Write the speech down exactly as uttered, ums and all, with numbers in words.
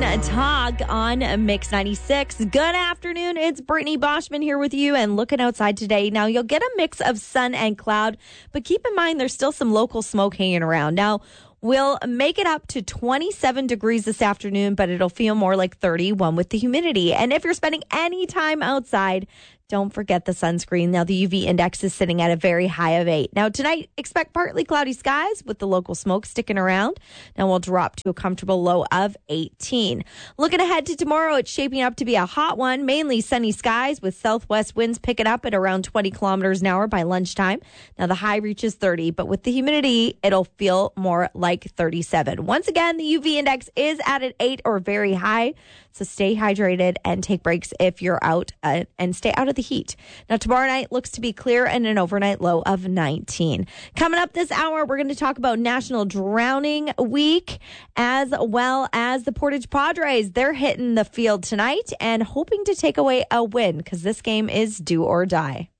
Talk on Mix ninety-six. Good afternoon. It's Brittany Boschman here with you and looking outside today. Now, you'll get a mix of sun and cloud, but keep in mind there's still some local smoke hanging around. Now, we'll make it up to twenty-seven degrees this afternoon, but it'll feel more like thirty-one with the humidity. And if you're spending any time outside, don't forget the sunscreen. Now, the U V index is sitting at a very high of eight. Now, tonight, expect partly cloudy skies with the local smoke sticking around. Now, we'll drop to a comfortable low of eighteen. Looking ahead to tomorrow, it's shaping up to be a hot one, mainly sunny skies with southwest winds picking up at around twenty kilometers an hour by lunchtime. Now, the high reaches thirty, but with the humidity, it'll feel more like thirty-seven. Once again, the U V index is at an eight or very high, so stay hydrated and take breaks if you're out uh, and stay out of the heat. Now, tomorrow night looks to be clear and an overnight low of nineteen. Coming up this hour, we're going to talk about National Drowning Week as well as the Portage Padres. They're hitting the field tonight and hoping to take away a win because this game is do or die.